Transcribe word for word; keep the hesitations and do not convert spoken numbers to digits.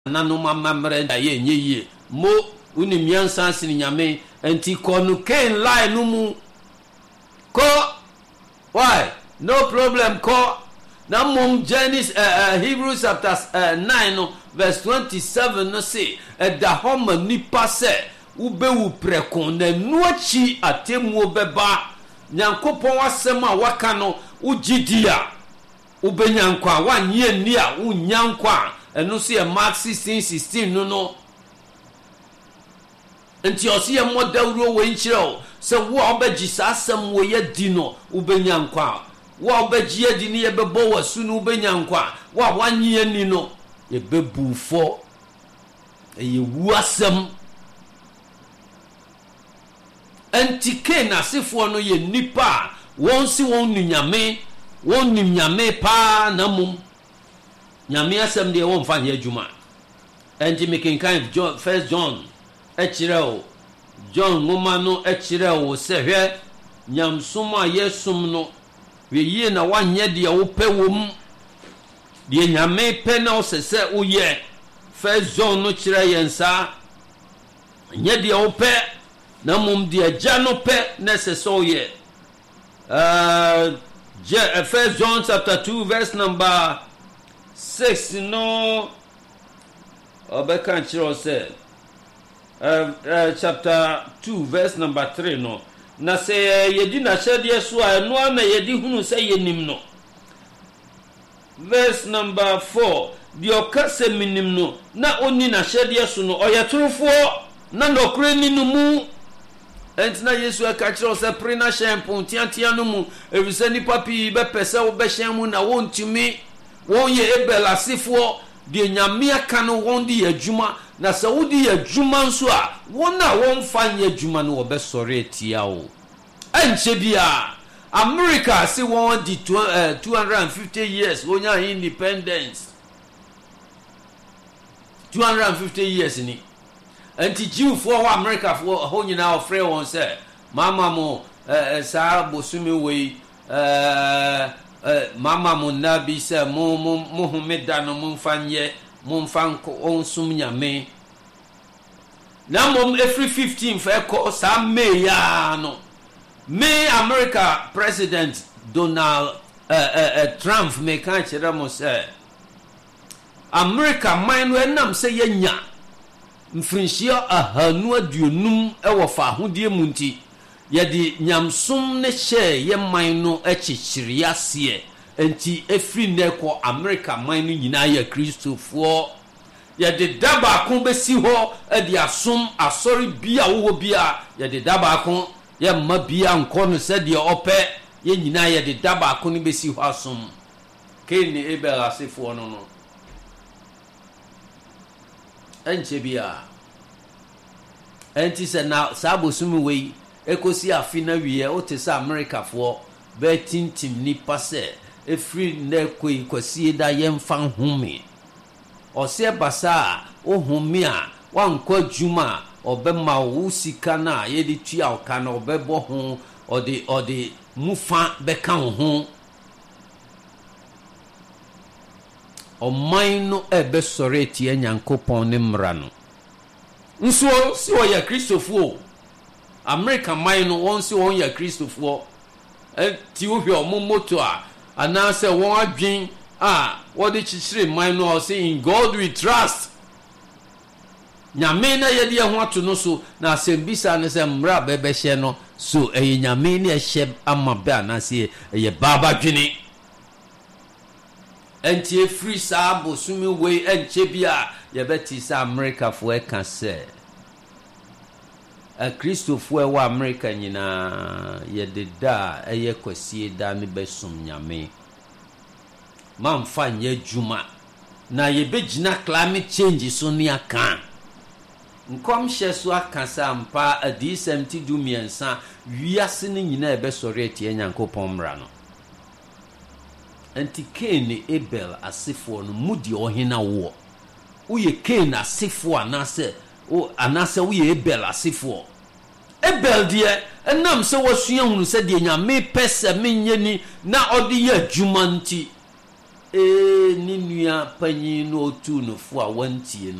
nanom amamre da ye nyeye mo uni miansa sin nyame enti konu ken lie no mu ko why no problem ko na mom Genesis uh, uh, Hebrews chapter uh, nine no verse twenty-seven no say da homa nipa se ubewu prekon na nuachi atemu obeba nyankopon asem a waka no ugidia ubenyankwa wanye ni a unyankwa eno so ye Mark sixteen sixteen no no enti osi ye modawro we nchiro se wo obegi asem wo ye di no ubenyankwa wo obegi ye di ni ye bebo wasu no ubenyankwa wa wanye ni no ye bebufo eye wu asem enti ken asefo no ye nipa won si won nunyame won nunyame pa na mum nyame asem de won fa ye adwuma enti making kind John first John e kireo John ngoma no e kireo se hwe nyamsom a yesum no we yie na wanye de wo pe wom de nyame pe na o se se wo ye first John no kire yensa nye de wo pe na mum de agya no pe na se so ye uh first John chapter two verse number six no obeka chiro say uh, uh, chapter two verse number three no na say yedi na hyede so a no na yedi hunu say yenim no verse number four di okase minim no na oni na hyede so no oyetorofo na ndokre ni no mu entina Yesu aka chiro say pre na shempo tiantia no mu evise ni papi be pese wo be hyen mu na wontumi won ye Abel asefo de nyame aka no won di adwuma na se wo di adwuma nso a won na won fa nye adwuma no wo be sore atia wo enche bia America se won di two hundred fifty years won ya independence two hundred fifty years ni anti Jew for America for ho nyina ofre won se mama mo sa bosumi we eh Uh, mama mo nabi se mo mo mo humeda no mo mfanye mo mfanko onsum nyame na mo every fifteen fa ko sa me ya no me America president Donald uh, uh, uh, Trump me kan kire mo se America man no enam se yenya mfrinhia ahanu aduonum e wo fa hodie munti yedi nyamsom ne hye ye man no echichiri ase enti efri ne ko America man no nyina ya Kristofo yedi daba kon besi ho e di asom asori bia wo bia yedi daba kon ye ma bia nko no se de ope ye nyina yedi daba kon besi ho asom ken ni Abel asefo no no enche bia enti se na sabosumi we ekosi afina wiye otesa America for betintim ni pase efri ne koi kwasi da yemfa humi ose basa o humi a wankwa juma obema wo sika na ye di tua oka na obebo ho ode ode mufa beka ho o maino ebe soreti enyankopon ne mra no nso si o ya Kristofo America man no won se won ya Kristofo eh ti wo hwe omo moto a ana se won adwen a wo de chichire man no say in God we trust nyame na ye de ho ato no so na asembisa ne se mra bebe hye no so eh nyame ne hye amabe ana se eh baba dwene enti free sa bosumi we enche bia ye beti sa America fo e ka se a Kristofo e wa America nyina ye de da eye kwasie da ne besum nyame mamfa nye juma na ye begina climate change so ne aka nkom hye so aka sampa adi seventy du miensa wiase ne nyina e be sore tie nyankopon mra no anti Cain Abel asefo no mudi ohina wo uye Cain asefo anase o anase uye Abel asefo Abel de enam se wasua hunu se de nyame pese menye ni na odi ya adwuma nti e ni nua panyin no otu no fo a wantie no